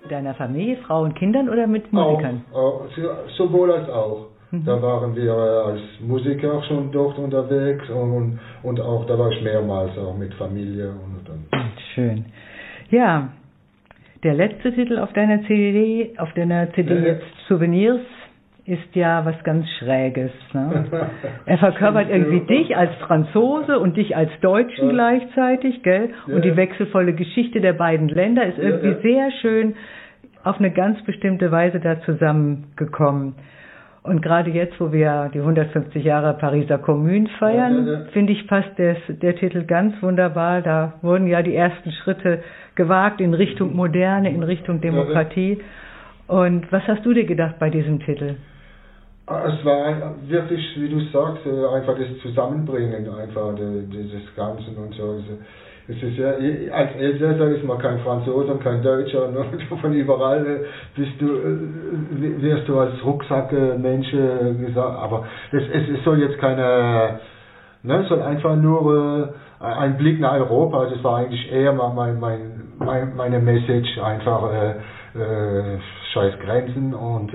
Deiner Familie, Frau und Kindern oder mit Musikern? Sowohl als auch. Da waren wir als Musiker schon dort unterwegs und auch, da war ich mehrmals auch mit Familie. Schön. Ja, der letzte Titel auf deiner CD jetzt Souvenirs, ist ja was ganz Schräges. Ne? Er verkörpert irgendwie dich als Franzose und dich als Deutschen gleichzeitig, gell? Und die wechselvolle Geschichte der beiden Länder ist irgendwie sehr schön auf eine ganz bestimmte Weise da zusammengekommen. Und gerade jetzt, wo wir die 150 Jahre Pariser Kommune feiern, finde ich, passt der Titel ganz wunderbar. Da wurden ja die ersten Schritte gewagt in Richtung Moderne, in Richtung Demokratie. Und was hast du dir gedacht bei diesem Titel? Es war wirklich, wie du sagst, einfach das Zusammenbringen einfach des Ganzen und so. Es ist ja, als Elsässer ist man kein Franzose und kein Deutscher, ne? Von überall wirst du als Rucksack-Mensch gesagt, aber es soll jetzt keine, ne, es soll einfach nur ein Blick nach Europa, das war eigentlich eher meine Message, einfach scheiß Grenzen und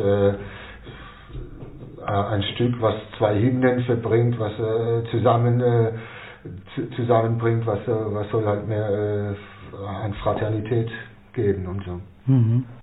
ein Stück, was zwei Hymnen verbringt, was zusammenbringt, was soll halt mehr an Fraternität geben und so.